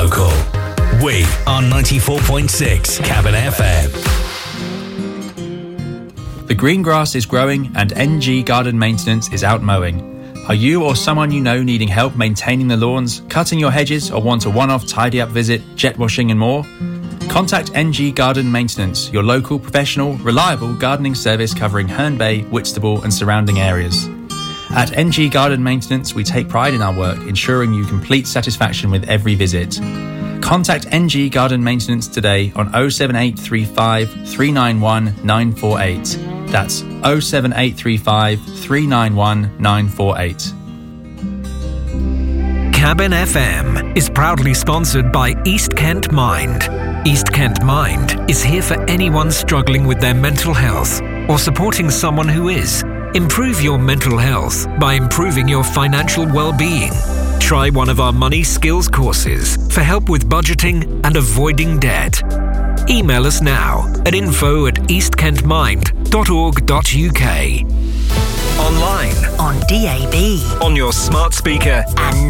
local. We are 94.6 Cabin FM. The green grass is growing and NG Garden Maintenance is out mowing. Are you or someone you know needing help maintaining the lawns, cutting your hedges, or want a one-off tidy-up visit, jet washing and more? Contact NG Garden Maintenance, your local, professional, reliable gardening service covering Herne Bay, Whitstable and surrounding areas. At NG Garden Maintenance, we take pride in our work, ensuring you complete satisfaction with every visit. Contact NG Garden Maintenance today on 07835 391 948. That's 07835 391 948. Cabin FM is proudly sponsored by East Kent Mind. East Kent Mind is here for anyone struggling with their mental health or supporting someone who is. Improve your mental health by improving your financial well-being. Try one of our money skills courses for help with budgeting and avoiding debt. Email us now at info@eastkentmind.org.uk. Online, on DAB, on your smart speaker, and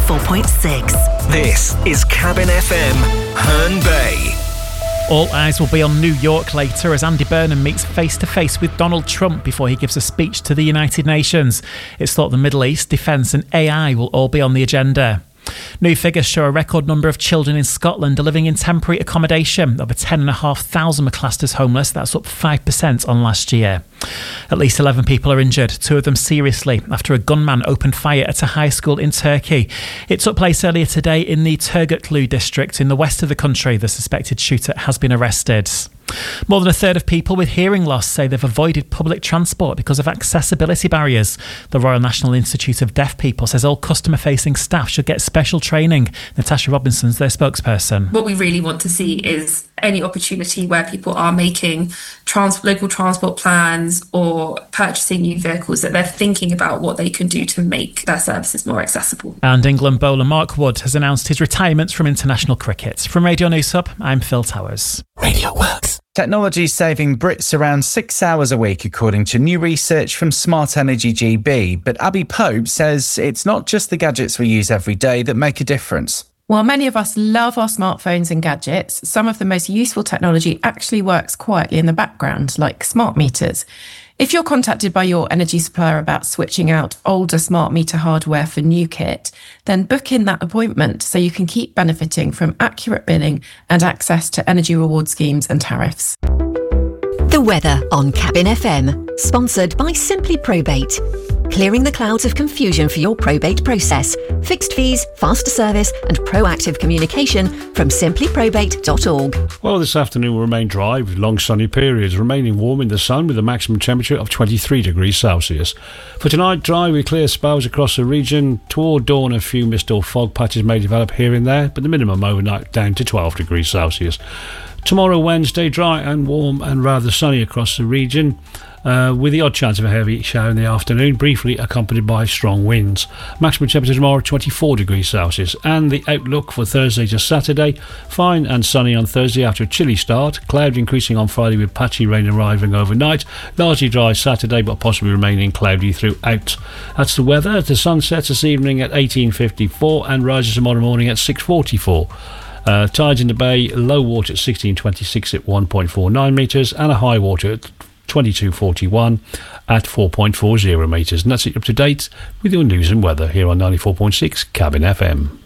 94.6. This is Cabin FM, Herne Bay. All eyes will be on New York later as Andy Burnham meets face-to-face with Donald Trump before he gives a speech to the United Nations. It's thought the Middle East, defence and AI will all be on the agenda. New figures show a record number of children in Scotland are living in temporary accommodation. Over 10,500 were classed as homeless. That's up 5% on last year. At least 11 people are injured, 2 of them seriously, after a gunman opened fire at a high school in Turkey. It took place earlier today in the Turgutlu district in the west of the country. The suspected shooter has been arrested. More than a third of people with hearing loss say they've avoided public transport because of accessibility barriers. The Royal National Institute of Deaf People says all customer-facing staff should get special training. Natasha Robinson's their spokesperson. What we really want to see is any opportunity where people are making local transport plans or purchasing new vehicles, that they're thinking about what they can do to make their services more accessible. And England bowler Mark Wood has announced his retirement from international cricket. From Radio News Hub, I'm Phil Towers. Radio Works. Technology is saving Brits around 6 hours a week, according to new research from Smart Energy GB. But Abby Pope says it's not just the gadgets we use every day that make a difference. While many of us love our smartphones and gadgets, some of the most useful technology actually works quietly in the background, like smart meters. If you're contacted by your energy supplier about switching out older smart meter hardware for new kit, then book in that appointment so you can keep benefiting from accurate billing and access to energy reward schemes and tariffs. The weather on Cabin FM, sponsored by Simply Probate. Clearing the clouds of confusion for your probate process. Fixed fees, faster service and proactive communication from simplyprobate.org. Well, this afternoon will remain dry with long sunny periods, remaining warm in the sun with a maximum temperature of 23 degrees Celsius. For tonight, dry with clear spells across the region. Toward dawn, a few mist or fog patches may develop here and there, but the minimum overnight down to 12 degrees Celsius. Tomorrow, Wednesday, dry and warm and rather sunny across the region, with the odd chance of a heavy shower in the afternoon, briefly accompanied by strong winds. Maximum temperature tomorrow, 24 degrees Celsius. And the outlook for Thursday to Saturday, fine and sunny on Thursday after a chilly start. Cloud increasing on Friday with patchy rain arriving overnight. Largely dry Saturday, but possibly remaining cloudy throughout. That's the weather. The sun sets this evening at 18:54 and rises tomorrow morning at 6:44. Tides in the bay, low water at 16.26 at 1.49 metres and a high water at 22.41 at 4.40 metres. And that's it, up to date with your news and weather here on 94.6 Cabin FM.